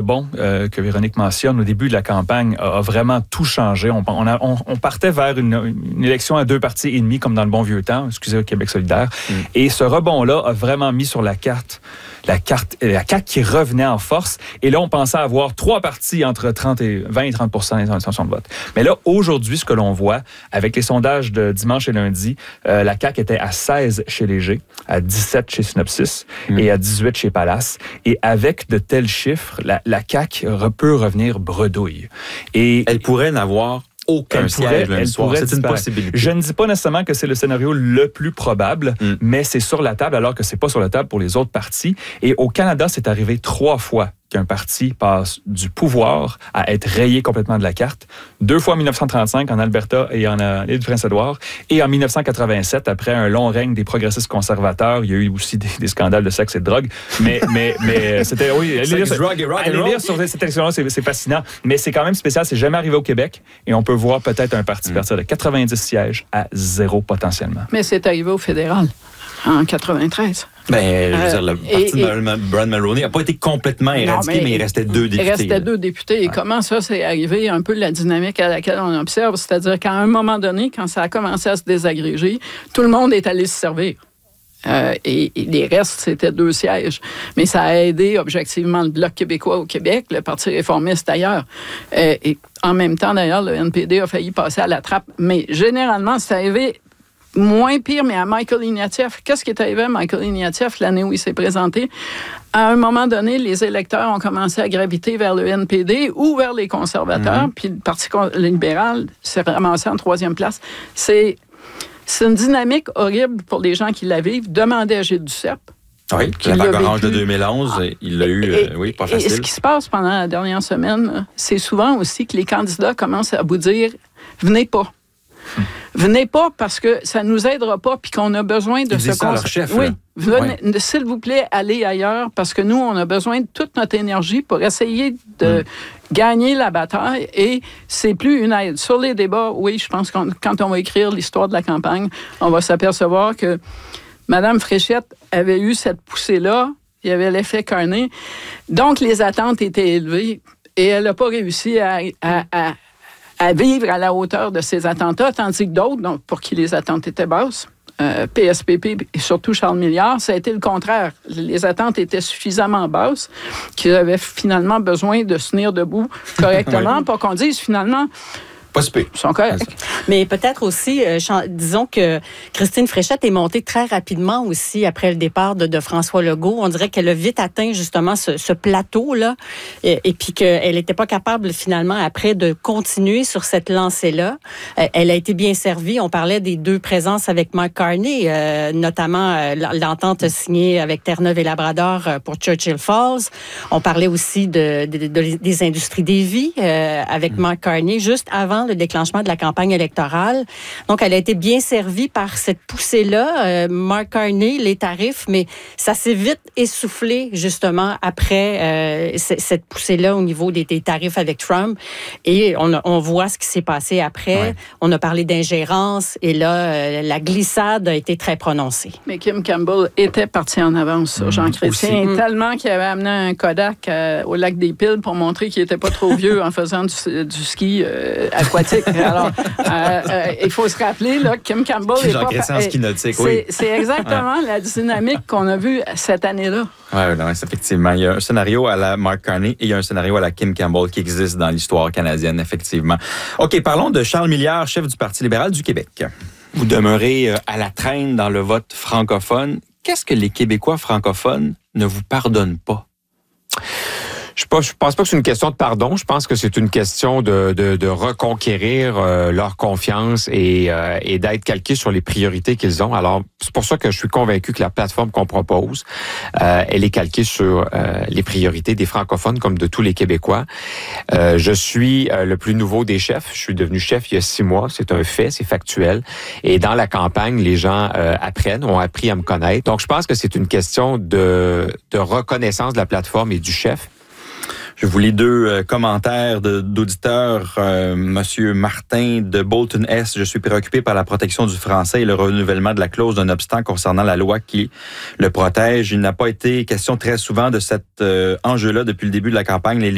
rebond que Véronique mentionne au début de la campagne a vraiment tout changé. On partait vers une élection à 2 partis et demi, comme dans le bon vieux temps, excusez, Québec solidaire. Et ce rebond-là a vraiment mis sur la carte la CAQ qui revenait en force. Et là, on pensait avoir 3 partis entre 20 et 30 % des intentions de vote. Mais là, aujourd'hui, ce que l'on voit, avec les sondages de dimanche et lundi, la CAQ était à 16 chez Léger, à 17 chez Synopsis et à 18 chez Palace. Et avec de tels chiffres, la CAQ peut revenir bredouille. Et elle pourrait n'avoir aucun siège le soir. C'est une possibilité. Je ne dis pas nécessairement que c'est le scénario le plus probable, mais c'est sur la table alors que c'est pas sur la table pour les autres partis. Et au Canada, c'est arrivé 3 fois qu'un parti passe du pouvoir à être rayé complètement de la carte. 2 fois en 1935 en Alberta et en île du Prince-Édouard. Et en 1987, après un long règne des progressistes conservateurs, il y a eu aussi des scandales de sexe et de drogue. Mais c'était... Oui, allez lire sur cette élection-là, c'est fascinant. Mais c'est quand même spécial, c'est jamais arrivé au Québec. Et on peut voir peut-être un parti partir de 90 sièges à 0 potentiellement. Mais c'est arrivé au fédéral. En 93. Je veux dire, le parti de Brad Mulroney n'a pas été complètement éradiqué, mais il restait 2 députés. Il restait 2 députés. Et comment ça, c'est arrivé? Un peu la dynamique à laquelle on observe. C'est-à-dire qu'à un moment donné, quand ça a commencé à se désagréger, tout le monde est allé se servir. Et les restes, c'était 2 sièges. Mais ça a aidé objectivement le Bloc québécois au Québec, le Parti réformiste ailleurs. Et en même temps, d'ailleurs, le NPD a failli passer à la trappe. Mais généralement, c'est arrivé moins pire, mais à Michael Ignatieff. Qu'est-ce qui est arrivé à Michael Ignatieff l'année où il s'est présenté? À un moment donné, les électeurs ont commencé à graviter vers le NPD ou vers les conservateurs, puis le Parti libéral s'est ramassé en 3e place. C'est une dynamique horrible pour les gens qui la vivent. Demandez à Gilles Duceppe. Oui, la vague orange de 2011, il l'a eu, pas facile. Et ce qui se passe pendant la dernière semaine, c'est souvent aussi que les candidats commencent à vous dire « Venez pas ». Venez pas parce que ça nous aidera pas puis qu'on a besoin de se concentrer. Oui, venez, s'il vous plaît, allez ailleurs parce que nous, on a besoin de toute notre énergie pour essayer de gagner la bataille et c'est plus une aide. Sur les débats, oui, je pense que quand on va écrire l'histoire de la campagne, on va s'apercevoir que Mme Fréchette avait eu cette poussée-là, il y avait l'effet Carney, donc les attentes étaient élevées et elle n'a pas réussi à vivre à la hauteur de ces attentes-là, tandis que d'autres, donc, pour qui les attentes étaient basses, PSPP et surtout Charles Milliard, ça a été le contraire. Les attentes étaient suffisamment basses qu'ils avaient finalement besoin de se tenir debout correctement pour qu'on dise finalement... Pas si peu. Ils sont corrects. Mais peut-être aussi, disons que Christine Fréchette est montée très rapidement aussi après le départ de François Legault. On dirait qu'elle a vite atteint justement ce plateau-là et puis qu'elle n'était pas capable finalement après de continuer sur cette lancée-là. Elle a été bien servie. On parlait des 2 présences avec Mark Carney, notamment l'entente signée avec Terre-Neuve et Labrador pour Churchill Falls. On parlait aussi des industries d'Évis avec Mark Carney juste avant le déclenchement de la campagne électorale. Donc, elle a été bien servie par cette poussée-là. Mark Carney, les tarifs, mais ça s'est vite essoufflé, justement, après cette poussée-là au niveau des tarifs avec Trump. Et on voit ce qui s'est passé après. Ouais. On a parlé d'ingérence et là, la glissade a été très prononcée. Mais Kim Campbell était partie en avance sur Jean Chrétien, tellement qu'il avait amené un Kodak au lac des Piles pour montrer qu'il n'était pas trop vieux en faisant du ski aquatique. Alors, il faut se rappeler là, que Kim Campbell est Jean Chrétien en ski nautique, oui. C'est exactement la dynamique qu'on a vue cette année-là. Oui, effectivement. Il y a un scénario à la Mark Carney et il y a un scénario à la Kim Campbell qui existe dans l'histoire canadienne, effectivement. OK, parlons de Charles Milliard, chef du Parti libéral du Québec. Vous demeurez à la traîne dans le vote francophone. Qu'est-ce que les Québécois francophones ne vous pardonnent pas? Je pense pas que c'est une question de pardon. Je pense que c'est une question de reconquérir leur confiance et d'être calqué sur les priorités qu'ils ont. Alors, c'est pour ça que je suis convaincu que la plateforme qu'on propose, elle est calquée sur les priorités des francophones comme de tous les Québécois. Je suis le plus nouveau des chefs. Je suis devenu chef il y a 6 mois. C'est un fait, c'est factuel. Et dans la campagne, les gens ont appris à me connaître. Donc, je pense que c'est une question de reconnaissance de la plateforme et du chef. Je vous lis 2 commentaires d'auditeurs. Monsieur Martin de Bolton S. Je suis préoccupé par la protection du français et le renouvellement de la clause d'un obstacle concernant la loi qui le protège. Il n'a pas été question très souvent de cet enjeu-là depuis le début de la campagne. Les